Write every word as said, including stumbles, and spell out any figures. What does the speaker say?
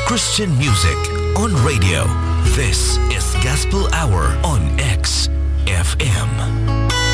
Christian music on radio. This is Gospel Hour on